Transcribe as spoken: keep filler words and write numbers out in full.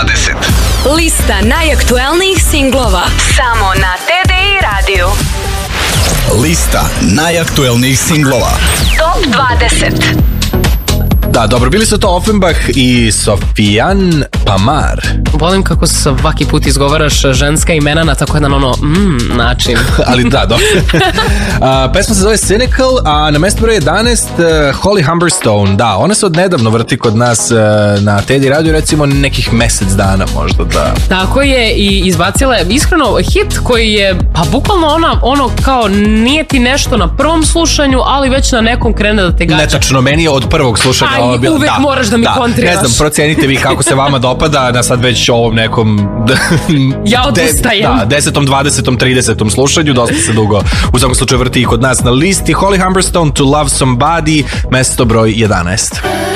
dvadeset. Lista najaktuelnijih singlova samo na T D I radiju. Lista najaktuelnijih singlova Top dvadeset. Da, dobro, bili su to Offenbach i Sofian Pamar. Volim kako svaki put izgovaraš ženska imena na tako jedan ono mm, način. Ali da, dobro. uh, pesma se zove Cynical, a na mestu broj jedanaest uh, Holly Humberstone. Da, ona se od nedavno vrti kod nas uh, na Teddy radio, recimo nekih mesec dana možda, da. Tako je, i izbacila je iskreno hit koji je, pa bukvalno ona, ono kao nije ti nešto na prvom slušanju, ali već na nekom krene da te gađa. Netačno, meni je od prvog slušanja. Aj, bila, uvek da, moraš da mi da, kontriraš. Ne znam, procenite vi kako se vama dopada na sad već ovom nekom ja odustajem. Da, desetom, dvadesetom, tridesetom slušanju, dosta se dugo u svakom slučaju vrti i kod nas na listi. Holly Humberstone, To Love Somebody, mesto broj jedanaest.